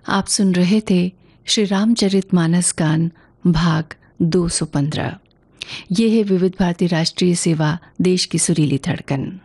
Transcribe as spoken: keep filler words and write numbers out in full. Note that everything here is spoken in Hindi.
आप सुन रहे थे श्री रामचरितमानस गान भाग दो सौ पंद्रह। ये है विविध भारती राष्ट्रीय सेवा, देश की सुरीली धड़कन।